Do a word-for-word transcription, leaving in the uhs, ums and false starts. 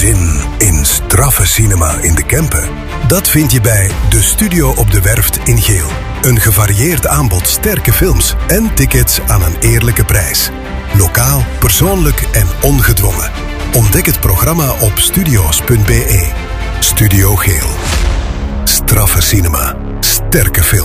Zin in straffe cinema in de Kempen? Dat vind je bij De Studio op de Werft in Geel. Een gevarieerd aanbod sterke films en tickets aan een eerlijke prijs. Lokaal, persoonlijk en ongedwongen. Ontdek het programma op studio's punt be. Studio Geel. Straffe cinema. Sterke films.